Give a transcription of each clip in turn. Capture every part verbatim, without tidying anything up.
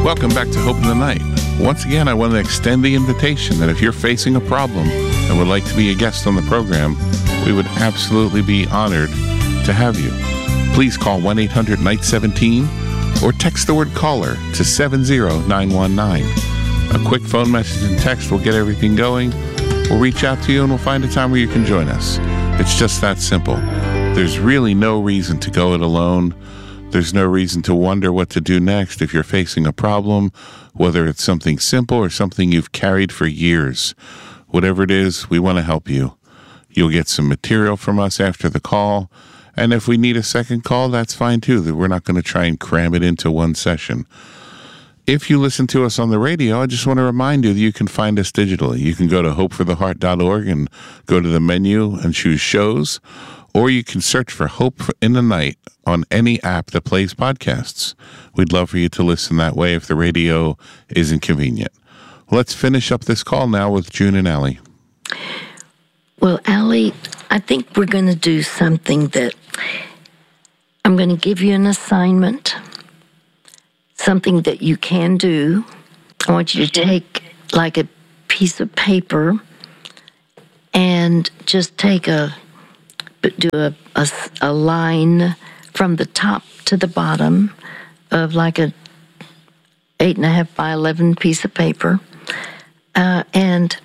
Welcome back to Hope in the Night. Once again, I want to extend the invitation that if you're facing a problem and would like to be a guest on the program, we would absolutely be honored to have you. Please call one eight hundred night seventeen or text the word caller to seven zero nine one nine. A quick phone message and text will get everything going. We'll reach out to you and we'll find a time where you can join us. It's just that simple. There's really no reason to go it alone. There's no reason to wonder what to do next if you're facing a problem, whether it's something simple or something you've carried for years. Whatever it is, we want to help you. You'll get some material from us after the call, and if we need a second call, that's fine too. We're not going to try and cram it into one session. If you listen to us on the radio, I just want to remind you that you can find us digitally. You can go to hope for the heart dot org and go to the menu and choose shows, or you can search for Hope in the Night on any app that plays podcasts. We'd love for you to listen that way if the radio isn't convenient. Let's finish up this call now with June and Allie. Well, Allie, I think we're going to do something that I'm going to give you an assignment, something that you can do. I want you to take like a piece of paper and just take a, do a, a, a line from the top to the bottom of like a eight and a half by eleven piece of paper. Uh, and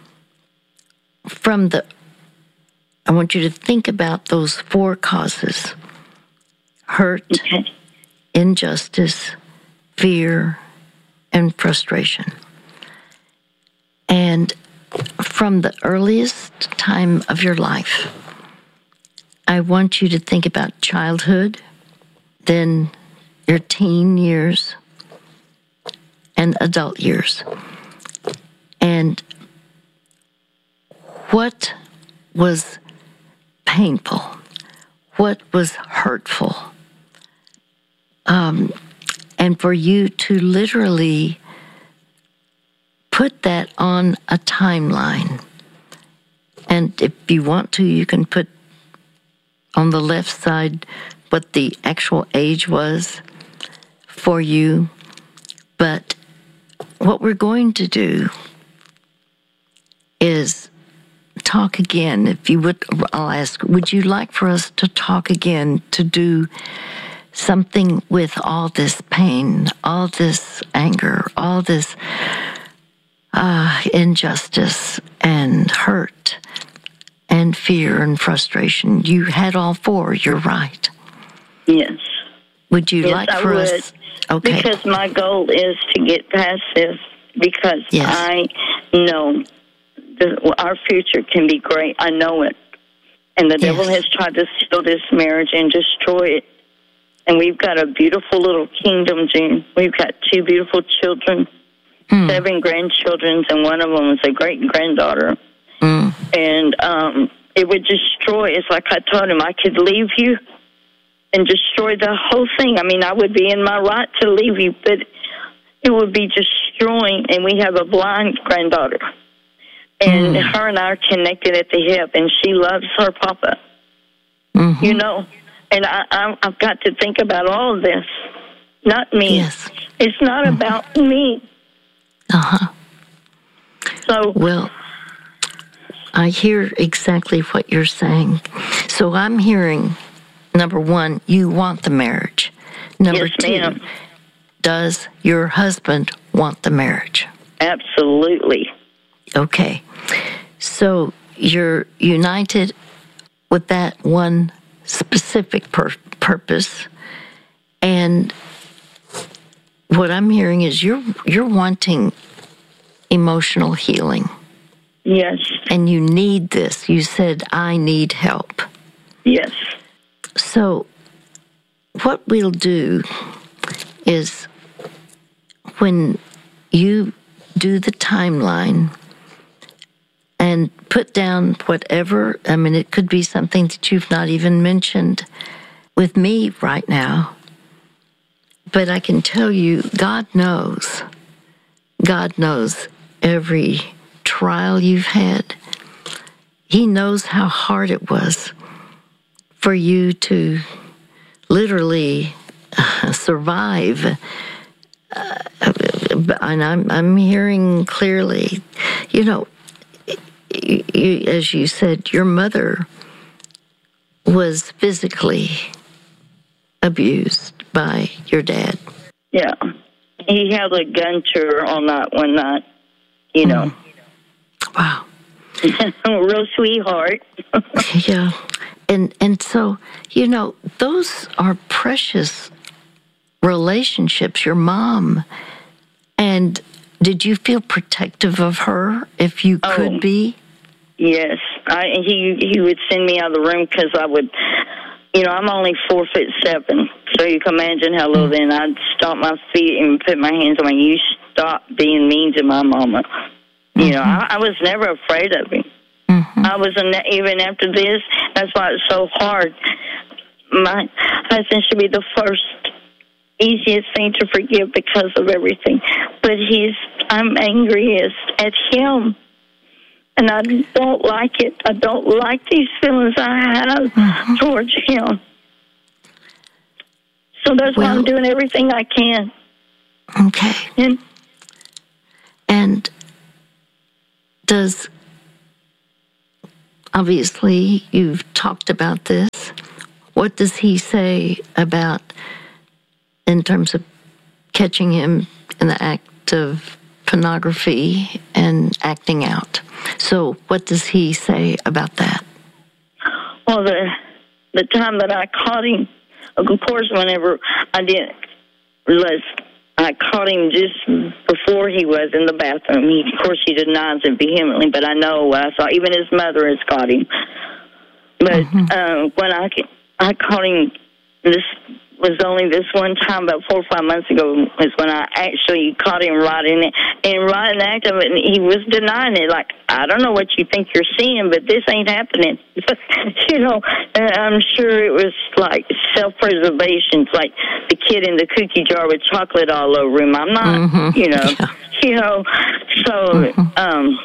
from the, I want you to think about those four causes: hurt, okay. injustice, fear, and frustration. And from the earliest time of your life, I want you to think about childhood, then your teen years, and adult years. And what was painful? What was hurtful? Um, and for you to literally put that on a timeline. And if you want to, you can put on the left side what the actual age was for you. But what we're going to do is talk again. If you would, I'll ask, would you like for us to talk again, to do something with all this pain, all this anger, all this uh, injustice and hurt and fear and frustration? You had all four, you're right. Yes. Would you yes, like I for would, us? Okay. Because my goal is to get past this, because yes. I know the, our future can be great. I know it. And the yes. devil has tried to steal this marriage and destroy it. And we've got a beautiful little kingdom, June. We've got two beautiful children, mm. seven grandchildren, and one of them is a great-granddaughter. Mm. And um, it would destroy. It's like I told him, I could leave you and destroy the whole thing. I mean, I would be in my right to leave you, but it would be destroying. And we have a blind granddaughter. And mm. her and I are connected at the hip, and she loves her papa. Mm-hmm. You know? And I, I, I've got to think about all of this, not me. Yes. It's not mm-hmm. about me. Uh-huh. So, well, I hear exactly what you're saying. So I'm hearing, number one, you want the marriage. Number yes, two, ma'am. Does your husband want the marriage? Absolutely. Okay. So you're united with that one specific pur- purpose, and what I'm hearing is you're you're wanting emotional healing. Yes. And you need this. You said, I need help. Yes. So what we'll do is when you do the timeline and put down whatever, I mean, it could be something that you've not even mentioned with me right now, but I can tell you, God knows. God knows every trial you've had. He knows how hard it was for you to literally uh, survive uh, and I'm I'm hearing clearly, you know, you, you, as you said, your mother was physically abused by your dad. Yeah. He held a gun to her all night one night, you know. Mm. Wow. Real sweetheart. Yeah. And and so, you know, those are precious relationships, your mom. And did you feel protective of her if you oh, could be? Yes. I, he he would send me out of the room because I would, you know, I'm only four foot seven. So you can imagine how little then I'd stomp my feet and put my hands on my, you stop being mean to my mama. Mm-hmm. You know, I, I was never afraid of him. Mm-hmm. I was, even after this, that's why it's so hard. My husband should be the first, easiest thing to forgive because of everything. But he's, I'm angriest at him. And I don't like it. I don't like these feelings I have mm-hmm. towards him. So that's well, why I'm doing everything I can. Okay. And, and does, obviously, you've talked about this. What does he say about, in terms of catching him in the act of pornography and acting out? So what does he say about that? Well, the the time that I caught him, of course, whenever I did, was I caught him just before he was in the bathroom. He, of course, he denies it vehemently, but I know what I saw. Even his mother has caught him. But mm-hmm. uh, when I I caught him, this was only this one time, about four or five months ago, is when I actually caught him right in it. And right in the act of it, and he was denying it. Like, I don't know what you think you're seeing, but this ain't happening. You know, and I'm sure it was like self-preservation. It's like the kid in the cookie jar with chocolate all over him. I'm not, mm-hmm. you know, yeah. you know. So, mm-hmm. um,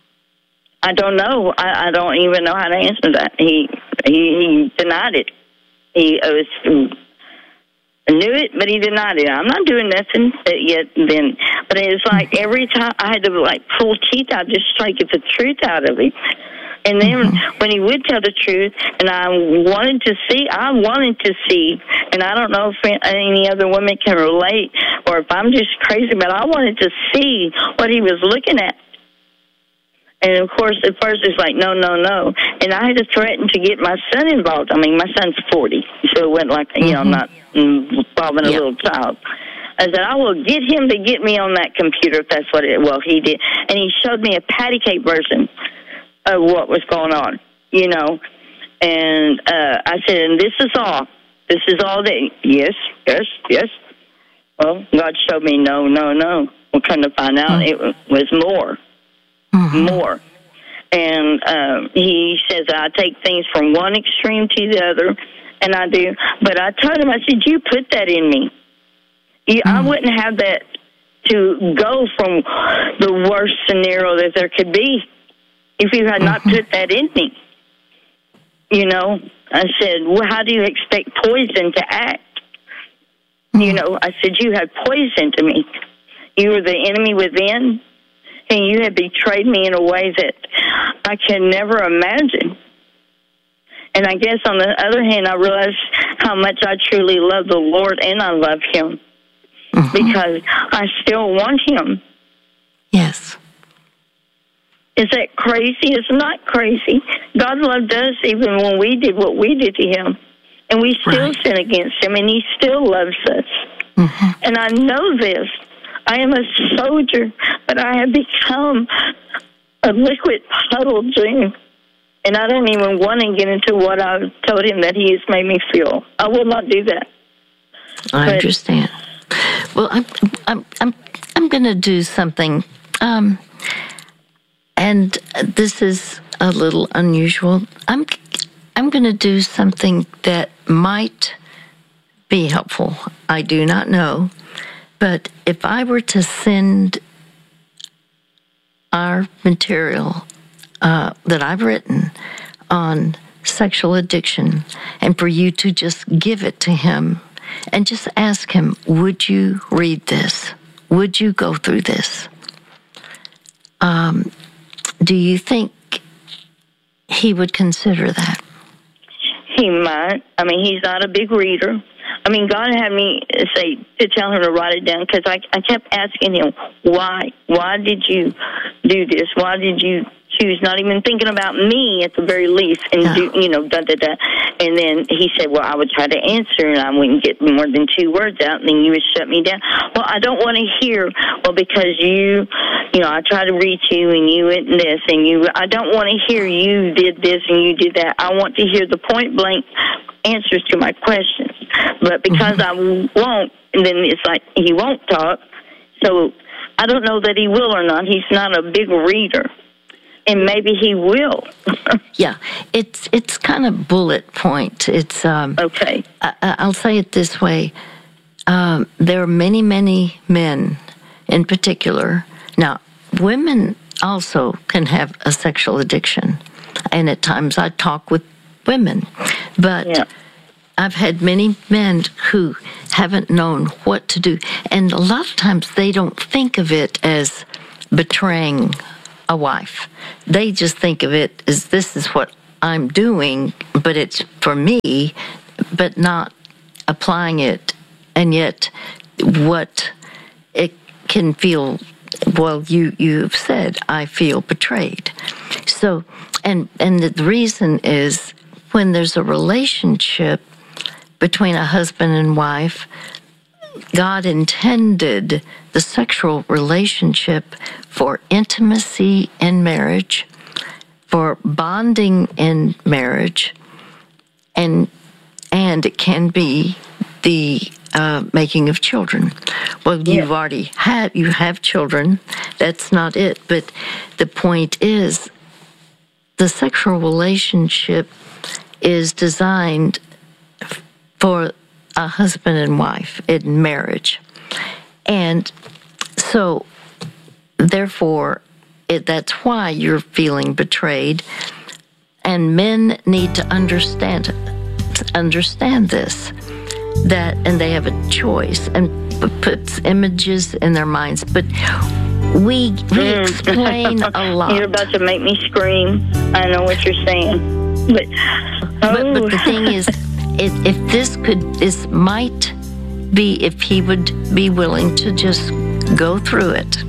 I don't know. I, I don't even know how to answer that. He he, he denied it. He it was. I knew it, but he denied it. I'm not doing nothing yet then. But it's like every time I had to, like, pull teeth out just to try to get the truth out of him. And then mm-hmm. when he would tell the truth, and I wanted to see, I wanted to see, and I don't know if any other woman can relate or if I'm just crazy, but I wanted to see what he was looking at. And, of course, at first it's like, no, no, no. And I had to threaten to get my son involved. I mean, my son's forty, so it went like, you know, I'm not involving a yep. little child. I said, I will get him to get me on that computer if that's what it, well, he did. And he showed me a patty cake version of what was going on, you know. And uh, I said, and this is all. This is all that, yes, yes, yes. Well, God showed me, no, no, no. We'll come to find out mm-hmm. it was more. Mm-hmm. More. And um, he says, I take things from one extreme to the other, and I do. But I told him, I said, you put that in me. You, mm-hmm. I wouldn't have that to go from the worst scenario that there could be if you had mm-hmm. not put that in me. You know, I said, well, how do you expect poison to act? Mm-hmm. You know, I said, you had poison to me. You were the enemy within. And you have betrayed me in a way that I can never imagine. And I guess on the other hand, I realize how much I truly love the Lord and I love him mm-hmm. because I still want him. Yes. Is that crazy? It's not crazy. God loved us even when we did what we did to him. And we still right. sin against him, and he still loves us. Mm-hmm. And I know this. I am a soldier, but I have become a liquid puddle dream. And I don't even want to get into what I've told him that he has made me feel. I will not do that. I but, understand. Well, I'm I'm I'm I'm going to do something, um, and this is a little unusual. I'm I'm going to do something that might be helpful. I do not know. But if I were to send our material uh, that I've written on sexual addiction and for you to just give it to him and just ask him, would you read this? would you go through this? Um, do you think he would consider that? He might. I mean, he's not a big reader. I mean, God had me say to tell him to write it down because I, I kept asking him, why? Why did you do this? Why did you choose not even thinking about me at the very least and yeah. do, you know, da, da, da. And then he said, well, I would try to answer and I wouldn't get more than two words out and then you would shut me down. Well, I don't want to hear, well, because you, you know, I tried to reach you and you went this and you, I don't want to hear you did this and you did that. I want to hear the point blank answers to my questions. But because mm-hmm. I won't, and then it's like he won't talk. So I don't know that he will or not. He's not a big reader. And maybe he will. yeah, it's it's kind of bullet point. It's um, okay. I, I'll say it this way: um, there are many, many men, in particular. Now, women also can have a sexual addiction, and at times I talk with women, but yeah. I've had many men who haven't known what to do, and a lot of times they don't think of it as betraying a wife. They just think of it as this is what I'm doing, but it's for me, but not applying it. And yet what it can feel, well, you, you've said, I feel betrayed. So, and, and the reason is when there's a relationship between a husband and wife, God intended the sexual relationship for intimacy in marriage, for bonding in marriage, and and it can be the uh, making of children. Well, yeah. you've already had, you have children. That's not it. But the point is, the sexual relationship is designed for a husband and wife in marriage. And so, therefore, it, that's why you're feeling betrayed. And men need to understand understand this, that, and they have a choice, and puts images in their minds. But we, we explain a lot. You're about to make me scream. I know what you're saying. But, oh. but, but the thing is, If, if this could, this might be if he would be willing to just go through it,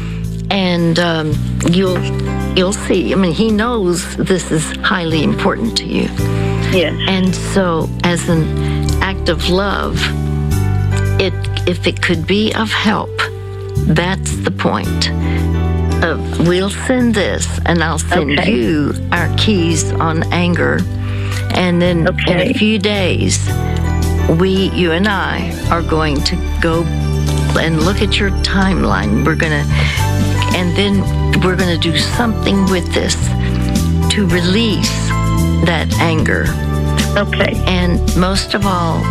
and um, you'll you'll see. I mean, he knows this is highly important to you. Yes. And so, as an act of love, it if it could be of help, that's the point. Of we'll send this, and I'll send okay. you our keys on anger. And then okay. in a few days, we, you and I, are going to go and look at your timeline. We're going to, and then we're going to do something with this to release that anger. Okay. And most of all,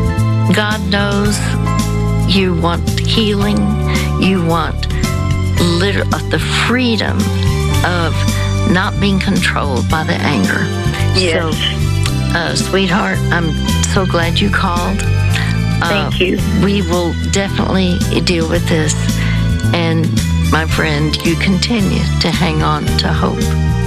God knows you want healing. You want liter- the freedom of not being controlled by the anger. Yes. So, Uh, sweetheart, I'm so glad you called. Thank uh, you. We will definitely deal with this. And my friend, you continue to hang on to hope.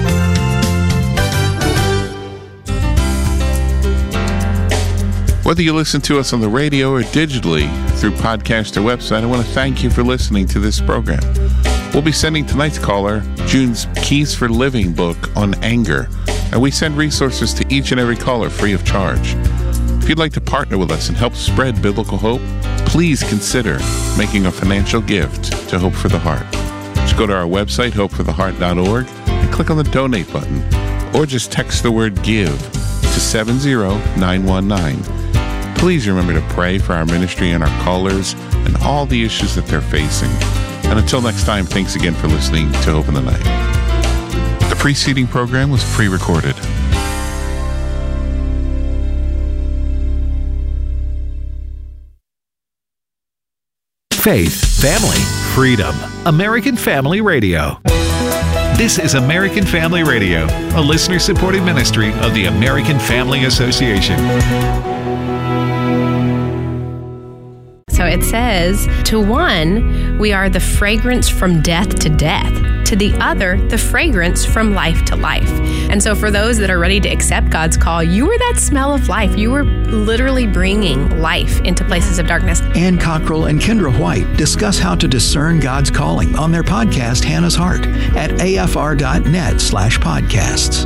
Whether you listen to us on the radio or digitally through podcast or website, I want to thank you for listening to this program. We'll be sending tonight's caller June's Keys for Living book on anger, and we send resources to each and every caller free of charge. If you'd like to partner with us and help spread biblical hope, please consider making a financial gift to Hope for the Heart. Just go to our website, hope for the heart dot org, and click on the donate button, or just text the word GIVE to seven zero nine one nine. Please remember to pray for our ministry and our callers and all the issues that they're facing. And until next time, thanks again for listening to Hope in the Night. The preceding program was pre-recorded. Faith, family, freedom. American Family Radio. This is American Family Radio, a listener-supported ministry of the American Family Association. So it says, to one, we are the fragrance from death to death. To the other, the fragrance from life to life. And so for those that are ready to accept God's call, you are that smell of life. You are literally bringing life into places of darkness. Ann Cockrell and Kendra White discuss how to discern God's calling on their podcast, Hannah's Heart, at afr.net slash podcasts.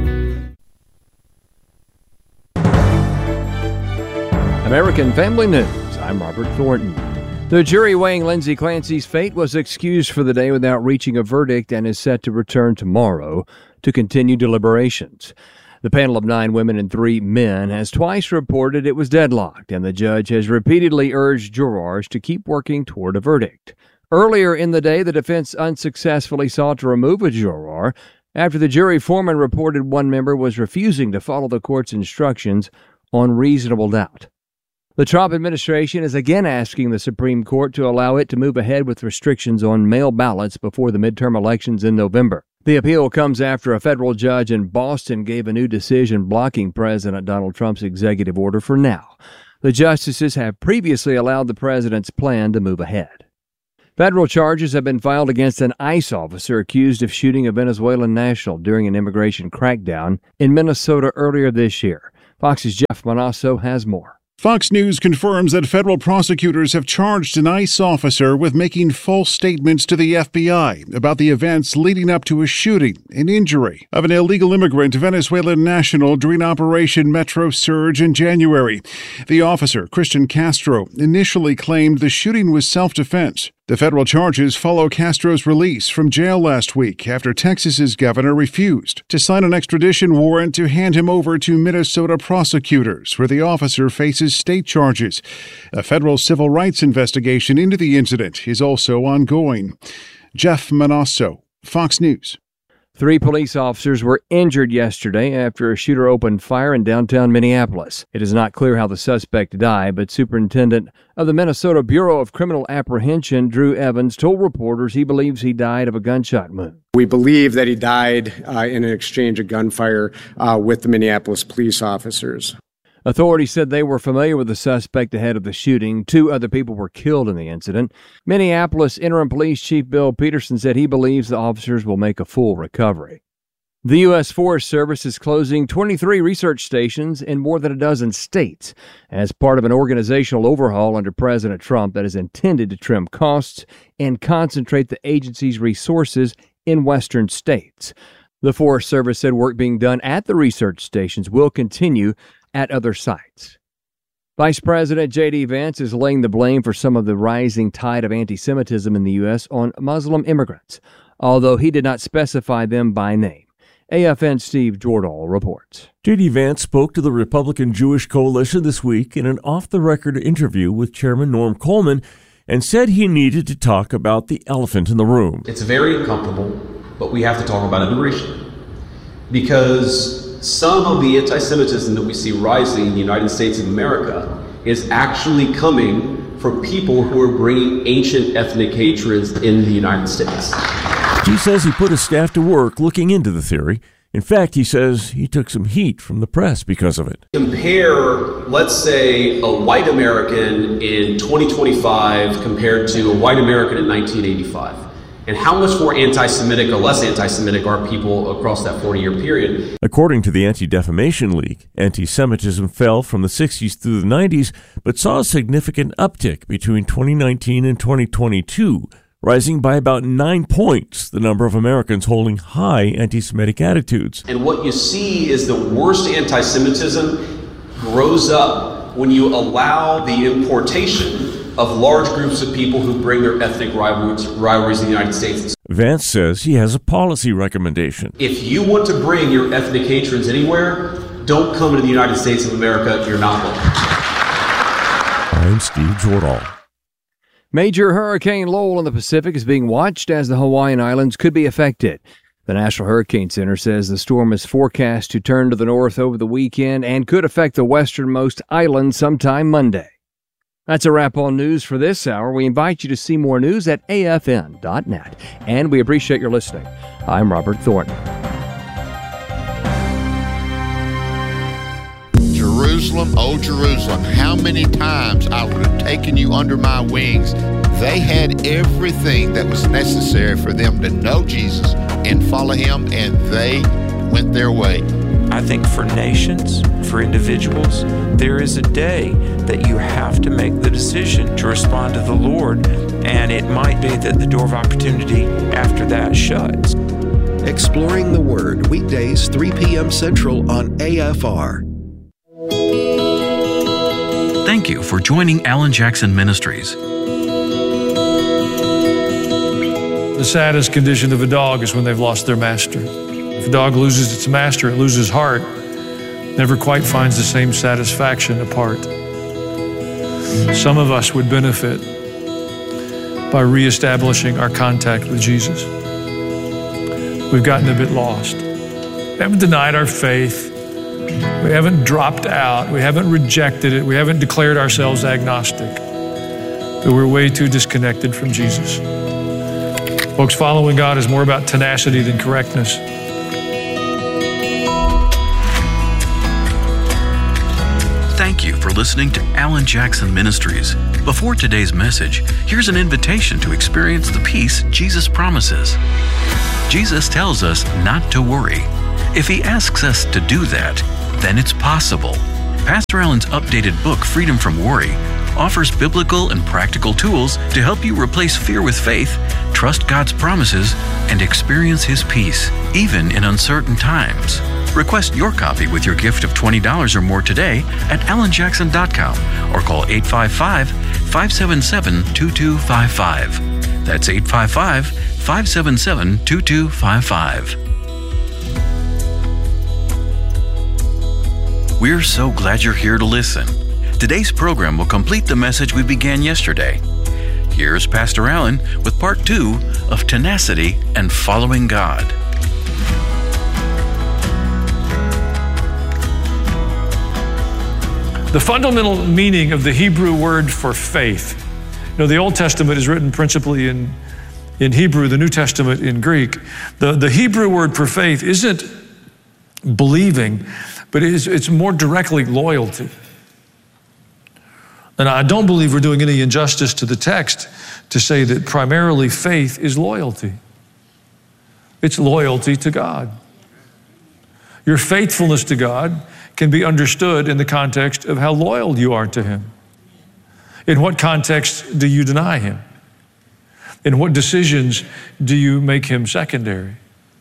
American Family News. I'm Robert Thornton. The jury weighing Lindsay Clancy's fate was excused for the day without reaching a verdict and is set to return tomorrow to continue deliberations. The panel of nine women and three men has twice reported it was deadlocked, and the judge has repeatedly urged jurors to keep working toward a verdict. Earlier in the day, the defense unsuccessfully sought to remove a juror after the jury foreman reported one member was refusing to follow the court's instructions on reasonable doubt. The Trump administration is again asking the Supreme Court to allow it to move ahead with restrictions on mail ballots before the midterm elections in November. The appeal comes after a federal judge in Boston gave a new decision blocking President Donald Trump's executive order for now. The justices have previously allowed the president's plan to move ahead. Federal charges have been filed against an ICE officer accused of shooting a Venezuelan national during an immigration crackdown in Minnesota earlier this year. Fox's Jeff Manasso has more. Fox News confirms that federal prosecutors have charged an ICE officer with making false statements to the F B I about the events leading up to a shooting and injury of an illegal immigrant Venezuelan national during Operation Metro Surge in January. The officer, Christian Castro, initially claimed the shooting was self-defense. The federal charges follow Castro's release from jail last week after Texas's governor refused to sign an extradition warrant to hand him over to Minnesota prosecutors, where the officer faces state charges. A federal civil rights investigation into the incident is also ongoing. Jeff Manasso, Fox News. Three police officers were injured yesterday after a shooter opened fire in downtown Minneapolis. It is not clear how the suspect died, but Superintendent of the Minnesota Bureau of Criminal Apprehension, Drew Evans, told reporters he believes he died of a gunshot wound. We believe that he died uh, in an exchange of gunfire uh, with the Minneapolis police officers. Authorities said they were familiar with the suspect ahead of the shooting. Two other people were killed in the incident. Minneapolis Interim Police Chief Bill Peterson said he believes the officers will make a full recovery. The U S Forest Service is closing twenty-three research stations in more than a dozen states as part of an organizational overhaul under President Trump that is intended to trim costs and concentrate the agency's resources in western states. The Forest Service said work being done at the research stations will continue at other sites. Vice President J D. Vance is laying the blame for some of the rising tide of anti-Semitism in the U S on Muslim immigrants, although he did not specify them by name. A F N's Steve Jordahl reports. J D. Vance spoke to the Republican Jewish Coalition this week in an off-the-record interview with Chairman Norm Coleman and said he needed to talk about the elephant in the room. It's very uncomfortable, but we have to talk about immigration. Because some of the anti-Semitism that we see rising in the United States of America is actually coming from people who are bringing ancient ethnic hatreds in the United States. He says he put his staff to work looking into the theory. In fact, he says he took some heat from the press because of it. Compare, let's say, a white American in twenty twenty-five compared to a white American in nineteen eighty-five. And how much more anti-Semitic or less anti-Semitic are people across that forty-year period? According to the Anti-Defamation League, anti-Semitism fell from the sixties through the nineties, but saw a significant uptick between twenty nineteen and twenty twenty-two, rising by about nine points the number of Americans holding high anti-Semitic attitudes. And what you see is the worst anti-Semitism grows up when you allow the importation of large groups of people who bring their ethnic rivalries, rivalries in the United States. Vance says he has a policy recommendation. If you want to bring your ethnic hatreds anywhere, don't come to the United States of America. You're not welcome. I'm Steve Jordahl. Major Hurricane Lowell in the Pacific is being watched as the Hawaiian Islands could be affected. The National Hurricane Center says the storm is forecast to turn to the north over the weekend and could affect the westernmost island sometime Monday. That's a wrap on news for this hour. We invite you to see more news at A F N dot net, and we appreciate your listening. I'm Robert Thornton. Jerusalem. Jerusalem, oh Jerusalem, how many times I would have taken you under my wings. They had everything that was necessary for them to know Jesus and follow him, and they went their way. I think for nations, for individuals, there is a day that you have to make the decision to respond to the Lord, and it might be that the door of opportunity after that shuts. Exploring the Word, weekdays, three p.m. Central on A F R. Thank you for joining Alan Jackson Ministries. The saddest condition of a dog is when they've lost their master. If a dog loses its master, it loses heart, never quite finds the same satisfaction apart. Some of us would benefit by reestablishing our contact with Jesus. We've gotten a bit lost. We haven't denied our faith. We haven't dropped out. We haven't rejected it. We haven't declared ourselves agnostic. But we're way too disconnected from Jesus. Folks, following God is more about tenacity than correctness. Thank you for listening to Alan Jackson Ministries. Before today's message, here's an invitation to experience the peace Jesus promises. Jesus tells us not to worry. If he asks us to do that, then it's possible. Pastor Alan's updated book, Freedom from Worry, offers biblical and practical tools to help you replace fear with faith, trust God's promises, and experience his peace, even in uncertain times. Request your copy with your gift of twenty dollars or more today at alan jackson dot com or call eight five five, five seven seven, two two five five. That's eight five five, five seven seven, two two five five. We're so glad you're here to listen. Today's program will complete the message we began yesterday. Here's Pastor Alan with part two of Tenacity and Following God. The fundamental meaning of the Hebrew word for faith. You know, the Old Testament is written principally in, in Hebrew, the New Testament in Greek. The, the Hebrew word for faith isn't believing, but it is, it's more directly loyalty. And I don't believe we're doing any injustice to the text to say that primarily faith is loyalty. It's loyalty to God. Your faithfulness to God can be understood in the context of how loyal you are to him. In what context do you deny him? In what decisions do you make him secondary?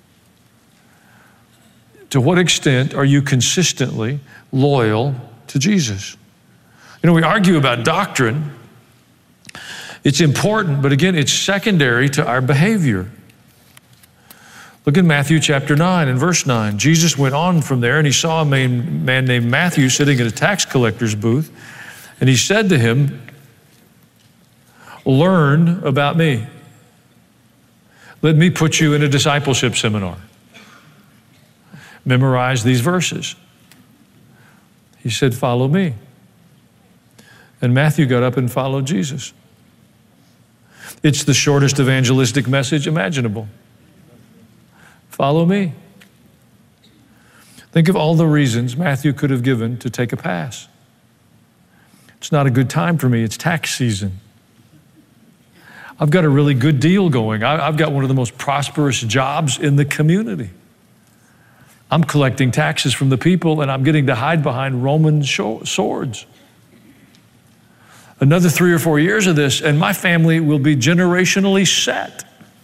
To what extent are you consistently loyal to Jesus? You know, we argue about doctrine. It's important, but again, it's secondary to our behavior. Look at Matthew chapter nine and verse nine. Jesus went on from there and he saw a man, man named Matthew sitting at a tax collector's booth. And he said to him, "Learn about me. Let me put you in a discipleship seminar. Memorize these verses." He said, "Follow me." And Matthew got up and followed Jesus. It's the shortest evangelistic message imaginable. Follow me. Think of all the reasons Matthew could have given to take a pass. It's not a good time for me. It's tax season. I've got a really good deal going. I've got one of the most prosperous jobs in the community. I'm collecting taxes from the people and I'm getting to hide behind Roman swords. Another three or four years of this and my family will be generationally set.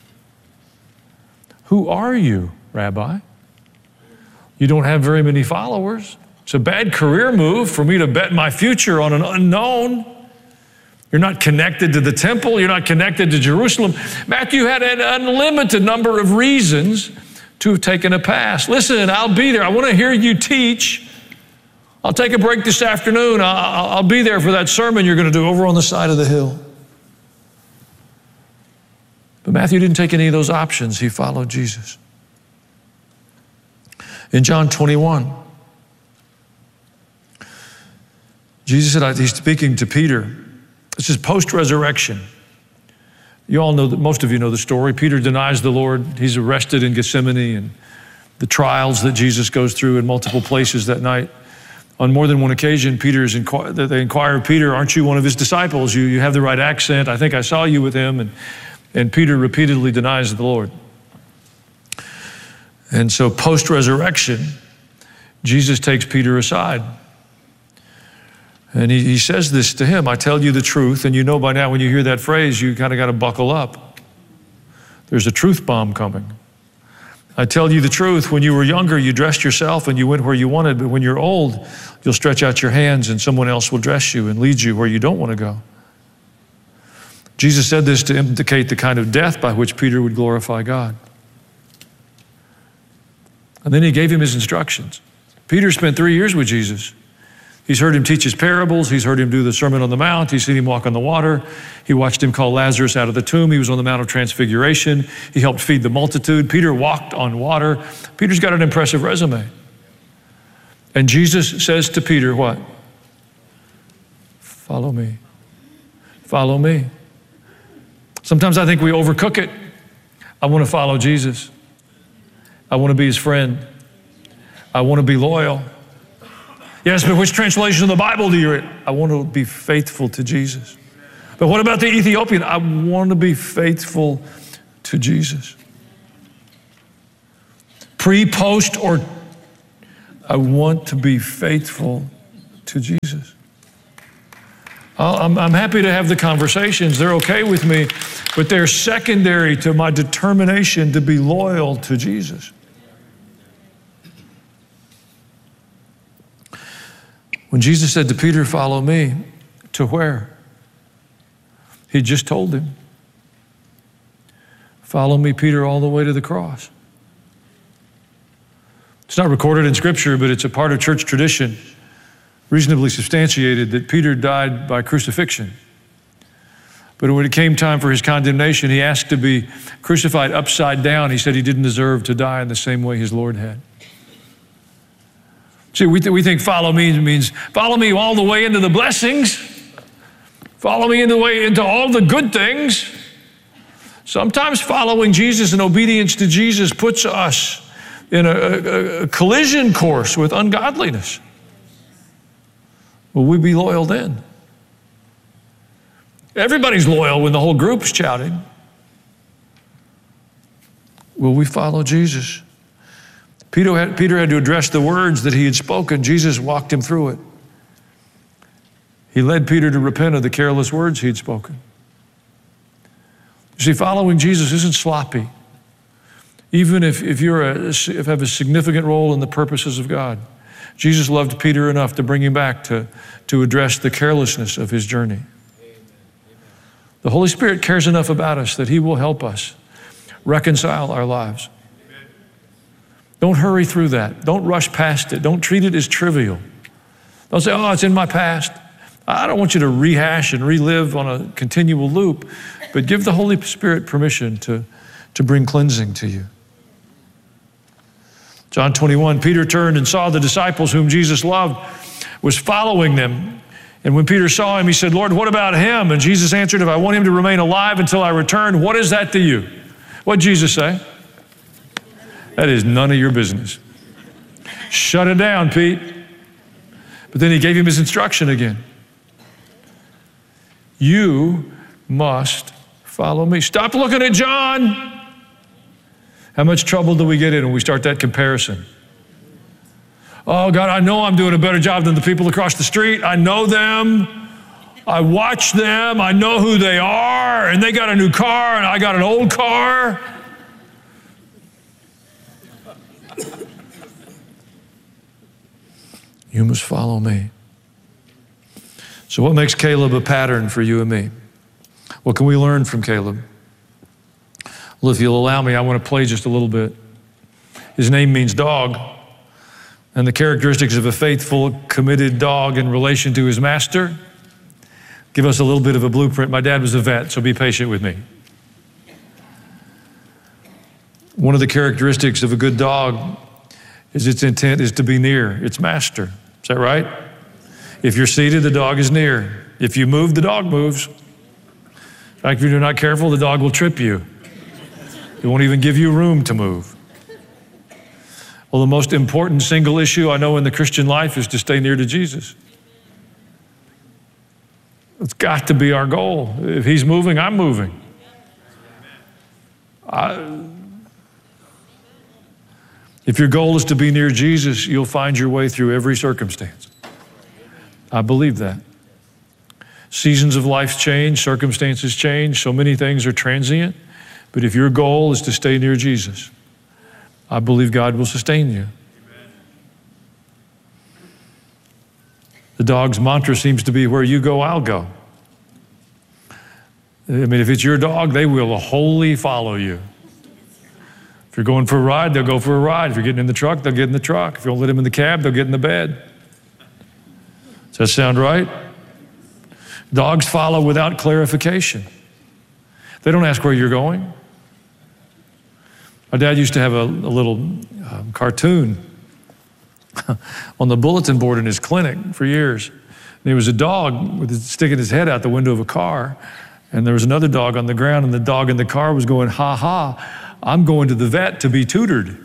Who are you, Rabbi? You don't have very many followers. It's a bad career move for me to bet my future on an unknown. You're not connected to the temple. You're not connected to Jerusalem. Matthew had an unlimited number of reasons to have taken a pass. Listen, I'll be there. I want to hear you teach. I'll take a break this afternoon. I'll, I'll be there for that sermon you're going to do over on the side of the hill. But Matthew didn't take any of those options. He followed Jesus. In John twenty-one, Jesus said, he's speaking to Peter. This is post-resurrection. You all know that, most of you know the story. Peter denies the Lord. He's arrested in Gethsemane and the trials that Jesus goes through in multiple places that night. On more than one occasion, Peter is inqu- they inquire of Peter, aren't you one of his disciples? You, you have the right accent. I think I saw you with him. And, and Peter repeatedly denies the Lord. And so post-resurrection, Jesus takes Peter aside. And he, he says this to him, I tell you the truth, and you know by now when you hear that phrase, you kind of got to buckle up. There's a truth bomb coming. I tell you the truth, when you were younger, you dressed yourself and you went where you wanted, but when you're old, you'll stretch out your hands and someone else will dress you and lead you where you don't want to go. Jesus said this to indicate the kind of death by which Peter would glorify God. And then he gave him his instructions. Peter spent three years with Jesus. He's heard him teach his parables. He's heard him do the Sermon on the Mount. He's seen him walk on the water. He watched him call Lazarus out of the tomb. He was on the Mount of Transfiguration. He helped feed the multitude. Peter walked on water. Peter's got an impressive resume. And Jesus says to Peter, what? Follow me. Follow me. Sometimes I think we overcook it. I want to follow Jesus. I want to be his friend. I want to be loyal. Yes, but which translation of the Bible do you read? I want to be faithful to Jesus. But what about the Ethiopian? I want to be faithful to Jesus. Pre, post, or I want to be faithful to Jesus. I'm, I'm happy to have the conversations. They're okay with me, but they're secondary to my determination to be loyal to Jesus. When Jesus said to Peter, follow me, to where? He just told him, follow me, Peter, all the way to the cross. It's not recorded in Scripture, but it's a part of church tradition, reasonably substantiated, that Peter died by crucifixion. But when it came time for his condemnation, he asked to be crucified upside down. He said he didn't deserve to die in the same way his Lord had. See, we, th- we think follow me means follow me all the way into the blessings. Follow me in the way into all the good things. Sometimes following Jesus and obedience to Jesus puts us in a, a, a collision course with ungodliness. Will we be loyal then? Everybody's loyal when the whole group's shouting. Will we follow Jesus? Peter had, Peter had to address the words that he had spoken. Jesus walked him through it. He led Peter to repent of the careless words he had spoken. You see, following Jesus isn't sloppy. Even if, if you if you have a significant role in the purposes of God. Jesus loved Peter enough to bring him back to, to address the carelessness of his journey. The Holy Spirit cares enough about us that he will help us reconcile our lives. Don't hurry through that. Don't rush past it. Don't treat it as trivial. Don't say, oh, it's in my past. I don't want you to rehash and relive on a continual loop, but give the Holy Spirit permission to, to bring cleansing to you. John twenty-one, Peter turned and saw the disciples whom Jesus loved was following them. And when Peter saw him, he said, Lord, what about him? And Jesus answered, if I want him to remain alive until I return, what is that to you? What did Jesus say? That is none of your business. Shut it down, Pete. But then he gave him his instruction again. You must follow me. Stop looking at John. How much trouble do we get in when we start that comparison? Oh, God, I know I'm doing a better job than the people across the street. I know them. I watch them. I know who they are. And they got a new car, and I got an old car. You must follow me. So what makes Caleb a pattern for you and me? What can we learn from Caleb? Well, if you'll allow me, I want to play just a little bit. His name means dog. And the characteristics of a faithful, committed dog in relation to his master give us a little bit of a blueprint. My dad was a vet, so be patient with me. One of the characteristics of a good dog is its intent is to be near its master. Is that right? If you're seated, the dog is near. If you move, the dog moves. In fact, if you're not careful, the dog will trip you. It won't even give you room to move. Well, Well, the most important single issue I know in the Christian life is to stay near to Jesus. It's got to be our goal. If he's moving, I'm moving. I, if your goal is to be near Jesus, you'll find your way through every circumstance. I believe that. Seasons of life change, circumstances change, so many things are transient. But if your goal is to stay near Jesus, I believe God will sustain you. The dog's mantra seems to be, where you go, I'll go. I mean, if it's your dog, they will wholly follow you. If you're going for a ride, they'll go for a ride. If you're getting in the truck, they'll get in the truck. If you don't let them in the cab, they'll get in the bed. Does that sound right? Dogs follow without clarification. They don't ask where you're going. My dad used to have a, a little um, cartoon on the bulletin board in his clinic for years. And there was a dog with his, sticking his head out the window of a car, and there was another dog on the ground, and the dog in the car was going, ha ha, I'm going to the vet to be tutored.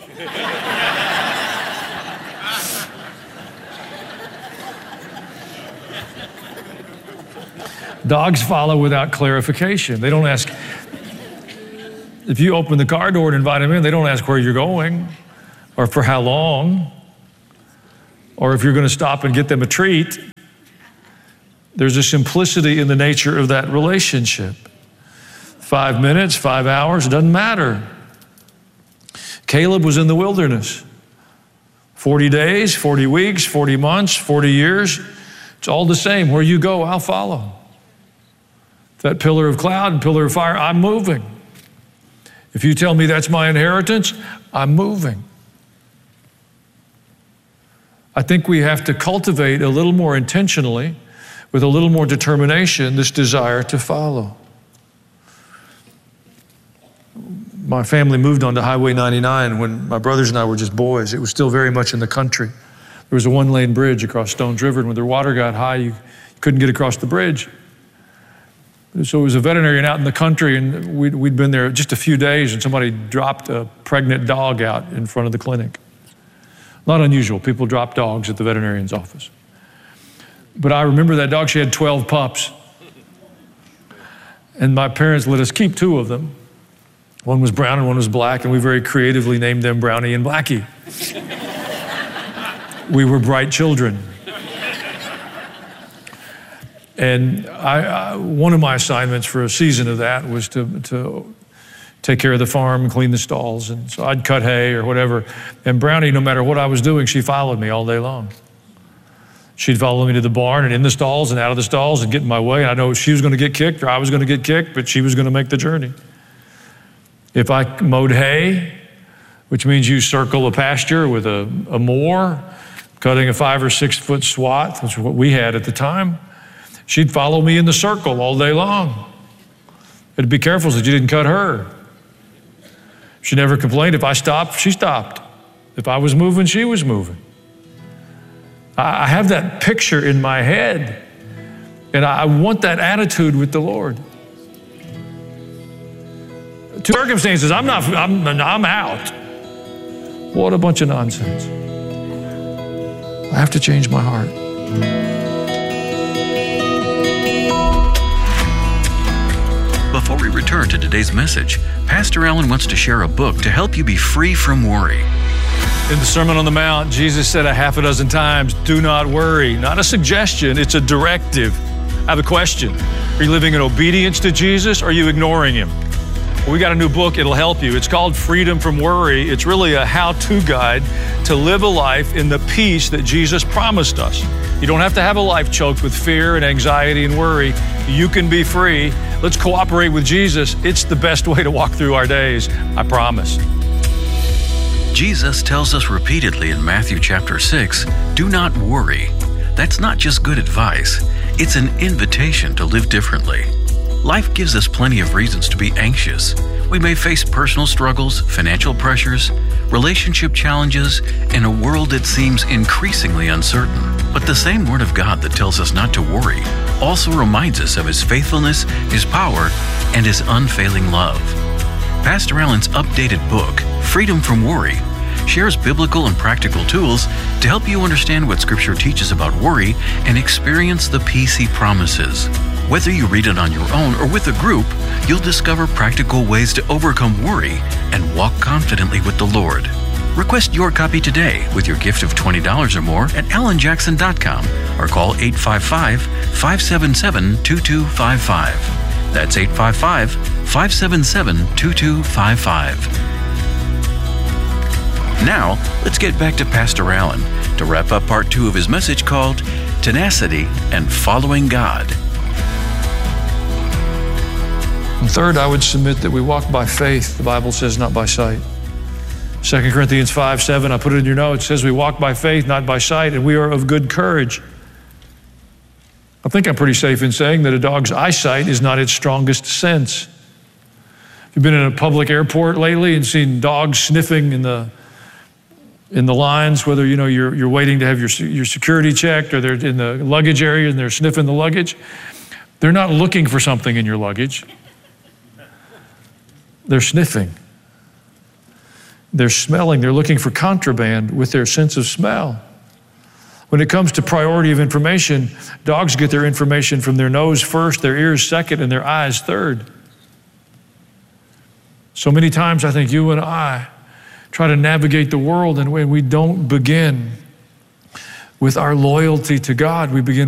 Dogs follow without clarification. They don't ask, if you open the car door and invite them in, they don't ask where you're going or for how long or if you're going to stop and get them a treat. There's a simplicity in the nature of that relationship. Five minutes, five hours, it doesn't matter. Caleb was in the wilderness. forty days, forty weeks, forty months, forty years. It's all the same. Where you go, I'll follow. That pillar of cloud and pillar of fire, I'm moving. If you tell me that's my inheritance, I'm moving. I think we have to cultivate a little more intentionally, with a little more determination, this desire to follow. My family moved onto Highway ninety-nine when my brothers and I were just boys. It was still very much in the country. There was a one-lane bridge across Stones River, and when the water got high, you couldn't get across the bridge. So it was a veterinarian out in the country, and we'd, we'd been there just a few days, and somebody dropped a pregnant dog out in front of the clinic. Not unusual. People drop dogs at the veterinarian's office. But I remember that dog. She had twelve pups. And my parents let us keep two of them. One was brown and one was black, and we very creatively named them Brownie and Blackie. We were bright children. And I, I, one of my assignments for a season of that was to, to take care of the farm and clean the stalls. And so I'd cut hay or whatever. And Brownie, no matter what I was doing, she followed me all day long. She'd follow me to the barn and in the stalls and out of the stalls and get in my way. And I know she was going to get kicked or I was going to get kicked, but she was going to make the journey. If I mowed hay, which means you circle a pasture with a, a mower, cutting a five or six foot swath, which is what we had at the time, she'd follow me in the circle all day long. I'd be careful so that you didn't cut her. She never complained. If I stopped, she stopped. If I was moving, she was moving. I have that picture in my head, and I want that attitude with the Lord. Two circumstances, I'm not, I'm, I'm out. What a bunch of nonsense. I have to change my heart. Before we return to today's message, Pastor Allen wants to share a book to help you be free from worry. In the Sermon on the Mount, Jesus said a half a dozen times, do not worry. Not a suggestion, it's a directive. I have a question. Are you living in obedience to Jesus or are you ignoring him? Well, we got a new book, it'll help you. It's called Freedom from Worry. It's really a how-to guide to live a life in the peace that Jesus promised us. You don't have to have a life choked with fear and anxiety and worry. You can be free. Let's cooperate with Jesus. It's the best way to walk through our days, I promise. Jesus tells us repeatedly in Matthew chapter six, do not worry. That's not just good advice. It's an invitation to live differently. Life gives us plenty of reasons to be anxious. We may face personal struggles, financial pressures, relationship challenges, and a world that seems increasingly uncertain. But the same Word of God that tells us not to worry also reminds us of His faithfulness, His power, and His unfailing love. Pastor Allen's updated book, Freedom from Worry, shares biblical and practical tools to help you understand what Scripture teaches about worry and experience the peace He promises. Whether you read it on your own or with a group, you'll discover practical ways to overcome worry and walk confidently with the Lord. Request your copy today with your gift of twenty dollars or more at alan jackson dot com or call eight five five, five seven seven, two two five five. That's eight five five, five seven seven, two two five five. Now, let's get back to Pastor Allen to wrap up part two of his message called Tenacity and Following God. And third, I would submit that we walk by faith, the Bible says, not by sight. Second Corinthians five seven, I put it in your notes, says we walk by faith, not by sight, and we are of good courage. I think I'm pretty safe in saying that a dog's eyesight is not its strongest sense. You've been in a public airport lately and seen dogs sniffing in the in the lines, whether you know you're you're waiting to have your your security checked or they're in the luggage area and they're sniffing the luggage. They're not looking for something in your luggage. They're sniffing. They're smelling. They're looking for contraband with their sense of smell. When it comes to priority of information, dogs get their information from their nose first, their ears second, and their eyes third. So many times I think you and I try to navigate the world, and when we don't begin with our loyalty to God, we begin